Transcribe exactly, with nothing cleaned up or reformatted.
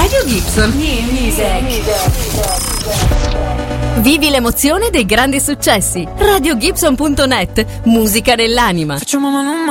Radio Gibson. Vivi l'emozione dei grandi successi. radio gibson punto net. Musica nell'anima.